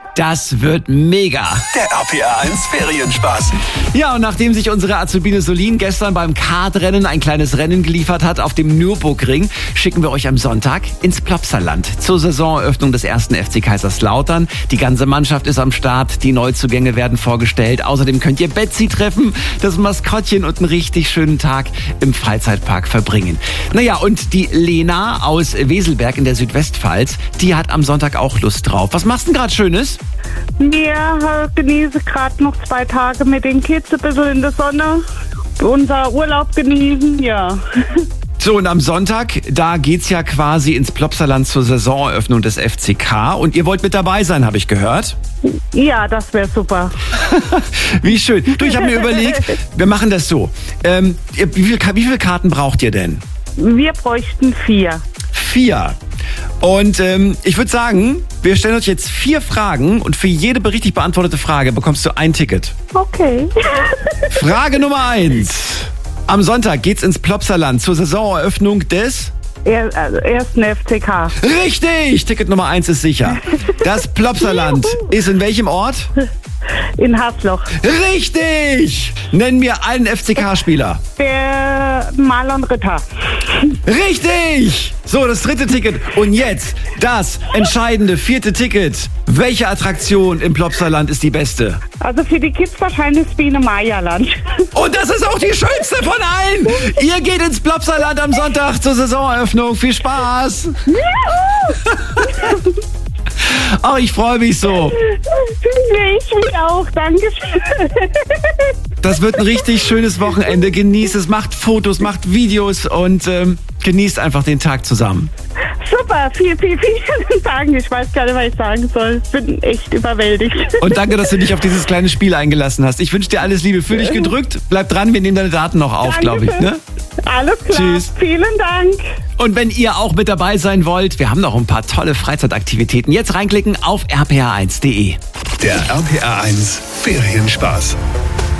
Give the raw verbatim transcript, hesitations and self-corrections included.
Das wird mega. Der R P R eins Ferienspaß. Ja, und nachdem sich unsere Azubine Solin gestern beim Kartrennen ein kleines Rennen geliefert hat auf dem Nürburgring, schicken wir euch am Sonntag ins Plopsaland zur Saisoneröffnung des ersten F C Kaiserslautern. Die ganze Mannschaft ist am Start, die Neuzugänge werden vorgestellt. Außerdem könnt ihr Betsy treffen, das Maskottchen, und einen richtig schönen Tag im Freizeitpark verbringen. Naja, und die Lena aus Weselberg in der Südwestpfalz, die hat am Sonntag auch Lust drauf. Was machst du denn gerade Schönes? Wir äh, genießen gerade noch zwei Tage mit den Kids ein bisschen in der Sonne. Unser Urlaub genießen, ja. So, und am Sonntag, da geht's ja quasi ins Plopsaland zur Saisoneröffnung des F C K. Und ihr wollt mit dabei sein, habe ich gehört. Ja, das wäre super. Wie schön. Du, ich habe mir überlegt, wir machen das so. Ähm, wie, viel, wie viele Karten braucht ihr denn? Wir bräuchten vier. Vier. Und ähm, ich würde sagen, wir stellen euch jetzt vier Fragen und für jede richtig beantwortete Frage bekommst du ein Ticket. Okay. Frage Nummer eins. Am Sonntag geht's ins Plopsaland zur Saisoneröffnung des Er, also ersten F C K. Richtig! Ticket Nummer eins ist sicher. Das Plopsaland ist in welchem Ort? In Hasloch. Richtig! Nenn mir einen F C K-Spieler. Der Marlon Ritter. Richtig! So, das dritte Ticket. Und jetzt das entscheidende vierte Ticket. Welche Attraktion im Plopsaland ist die beste? Also für die Kids wahrscheinlich das Biene Maya-Land. Und das ist auch die schönste von allen. Ihr geht ins Plopsaland am Sonntag zur Saisoneröffnung. Viel Spaß! Oh, ich freue mich so. Ich mich auch, danke. Das wird ein richtig schönes Wochenende. Genießt es, macht Fotos, macht Videos und ähm, genießt einfach den Tag zusammen. Super, viel, viel, vielen Dank. Ich weiß gar nicht, was ich sagen soll. Ich bin echt überwältigt. Und danke, dass du dich auf dieses kleine Spiel eingelassen hast. Ich wünsche dir alles Liebe. Fühl dich gedrückt. Bleib dran, wir nehmen deine Daten noch auf, glaube ich. Ne? Alles klar. Tschüss. Vielen Dank. Und wenn ihr auch mit dabei sein wollt, wir haben noch ein paar tolle Freizeitaktivitäten. Jetzt reinklicken auf r p r eins punkt d e. Der R P R eins Ferienspaß.